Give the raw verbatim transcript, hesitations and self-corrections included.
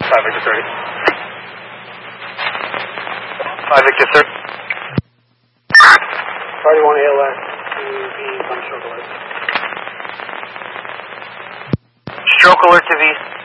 five Victor thirty. five Victor thirty. Party one A L S to be on stroke alert. Stroke alert to V.